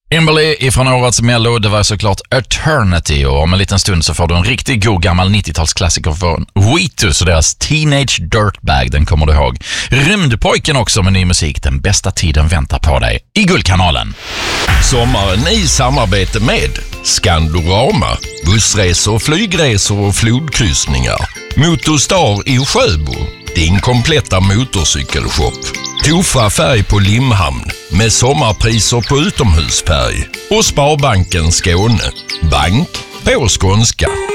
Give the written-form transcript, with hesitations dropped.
Kimberly ifrån årets Mello, det var såklart Eternity, och om en liten stund så får du en riktigt god gammal 90-talsklassiker från Wheatus och deras Teenage Dirtbag, den kommer du ihåg. Rymdpojken också med ny musik, den bästa tiden väntar på dig i Guldkanalen. Sommaren i samarbete med Skandorama, bussresor, flygresor och flodkryssningar. Motorstar i Sjöbo, din kompletta motorcykelshop. Tofa färg på Limhamn med sommarpriser på utomhusfärg. Och Sparbanken Skåne, bank på skånska.